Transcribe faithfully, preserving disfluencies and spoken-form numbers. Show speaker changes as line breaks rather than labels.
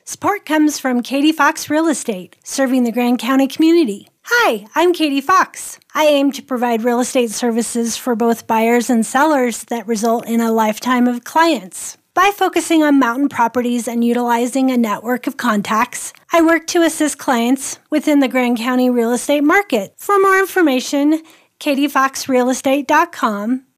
Support comes from Katie Fox Real Estate, serving the Grand County community. Hi, I'm Katie Fox. I aim to provide real estate services for both buyers and sellers that result in a lifetime of clients. By focusing on mountain properties and utilizing a network of contacts, I work to assist clients within the Grand County real estate market. For more information, katie fox real estate dot com